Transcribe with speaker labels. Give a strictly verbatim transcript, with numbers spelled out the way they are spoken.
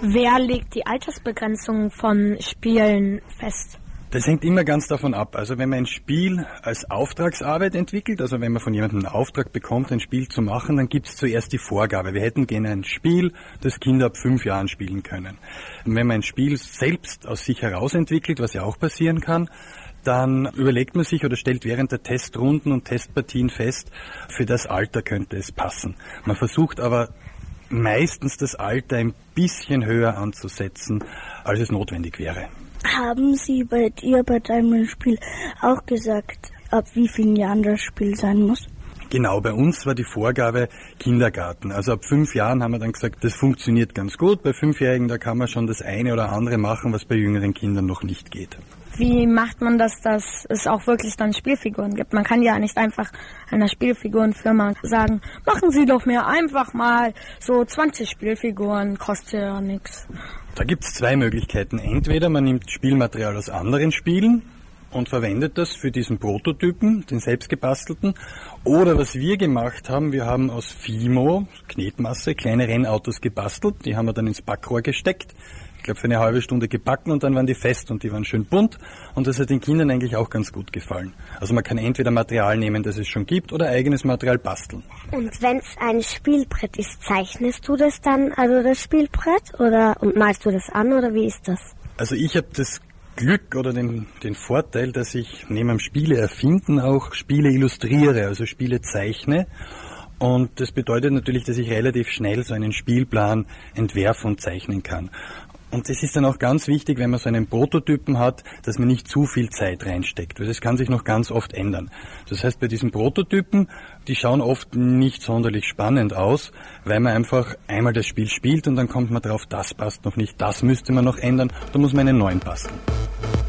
Speaker 1: Wer legt die Altersbegrenzung von Spielen fest?
Speaker 2: Das hängt immer ganz davon ab. Also wenn man ein Spiel als Auftragsarbeit entwickelt, also wenn man von jemandem einen Auftrag bekommt, ein Spiel zu machen, dann gibt es zuerst die Vorgabe. Wir hätten gerne ein Spiel, das Kinder ab fünf Jahren spielen können. Und wenn man ein Spiel selbst aus sich heraus entwickelt, was ja auch passieren kann, dann überlegt man sich oder stellt während der Testrunden und Testpartien fest, für das Alter könnte es passen. Man versucht aber meistens das Alter ein bisschen höher anzusetzen, als es notwendig wäre.
Speaker 3: Haben Sie bei dir bei deinem Spiel auch gesagt, ab wie vielen Jahren das Spiel sein muss?
Speaker 2: Genau, bei uns war die Vorgabe Kindergarten. Also ab fünf Jahren haben wir dann gesagt, das funktioniert ganz gut. Bei Fünfjährigen, da kann man schon das eine oder andere machen, was bei jüngeren Kindern noch nicht geht.
Speaker 1: Wie macht man das, dass es auch wirklich dann Spielfiguren gibt? Man kann ja nicht einfach einer Spielfigurenfirma sagen, machen Sie doch mir einfach mal so zwanzig Spielfiguren, kostet ja nichts.
Speaker 2: Da gibt es zwei Möglichkeiten. Entweder man nimmt Spielmaterial aus anderen Spielen und verwendet das für diesen Prototypen, den selbstgebastelten. Oder was wir gemacht haben, wir haben aus Fimo, Knetmasse, kleine Rennautos gebastelt. Die haben wir dann ins Backrohr gesteckt. Ich glaube, für eine halbe Stunde gebacken und dann waren die fest und die waren schön bunt und das hat den Kindern eigentlich auch ganz gut gefallen. Also man kann entweder Material nehmen, das es schon gibt, oder eigenes Material basteln.
Speaker 4: Und wenn es ein Spielbrett ist, zeichnest du das dann, also das Spielbrett, oder und malst du das an, oder wie ist das?
Speaker 2: Also ich habe das Glück oder den, den Vorteil, dass ich neben dem Spiele erfinden auch Spiele illustriere, also Spiele zeichne. Und das bedeutet natürlich, dass ich relativ schnell so einen Spielplan entwerfen und zeichnen kann. Und es ist dann auch ganz wichtig, wenn man so einen Prototypen hat, dass man nicht zu viel Zeit reinsteckt, weil das kann sich noch ganz oft ändern. Das heißt, bei diesen Prototypen, die schauen oft nicht sonderlich spannend aus, weil man einfach einmal das Spiel spielt und dann kommt man drauf, das passt noch nicht, das müsste man noch ändern, da muss man einen neuen basteln.